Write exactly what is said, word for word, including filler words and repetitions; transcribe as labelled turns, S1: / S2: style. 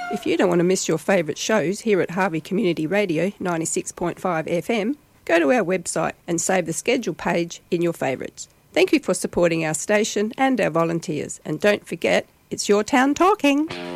S1: If you don't want to miss your favourite shows here at Harvey Community Radio ninety-six point five F M, go to our website and save the schedule page in your favourites. Thank you for supporting our station and our volunteers. And don't forget, it's your town talking.